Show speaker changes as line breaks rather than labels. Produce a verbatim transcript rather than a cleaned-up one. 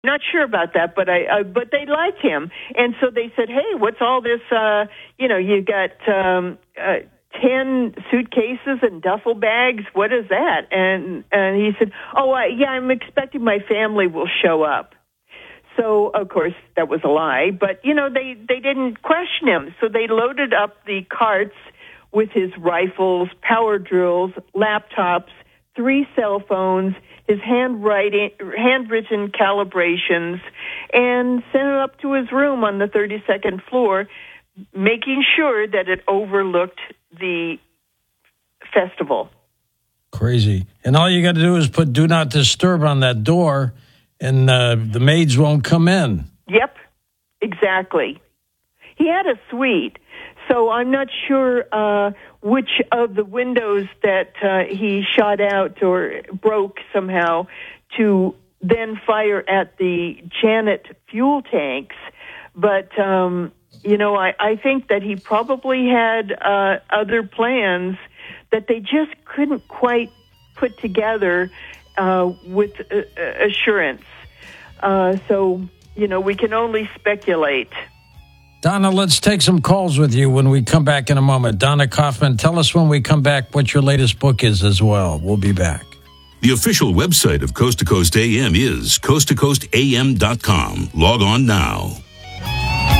Not sure about that, but I, uh, but they liked him. And so they said, hey, what's all this, uh, you know, you got, um, uh, ten suitcases and duffel bags. What is that? And, and he said, oh, uh, yeah, I'm expecting my family will show up. So, of course, that was a lie. But, you know, they, they didn't question him. So they loaded up the carts with his rifles, power drills, laptops, three cell phones, his handwriting, handwritten calibrations, and sent it up to his room on the thirty-second floor, making sure that it overlooked the festival.
Crazy. And all you got to do is put do not disturb on that door, and uh, the maids won't come in.
Yep, exactly. He had a suite, so I'm not sure uh, which of the windows that uh, he shot out or broke somehow to then fire at the Janet fuel tanks. But, um, you know, I, I think that he probably had uh, other plans that they just couldn't quite put together uh, with uh, assurance. Uh, so, you know, we can only speculate.
Donna, let's take some calls with you when we come back in a moment. Donna Kaufman, tell us when we come back what your latest book is as well. We'll be back.
The official website of Coast to Coast A M is coast to coast a m dot com. Log on now.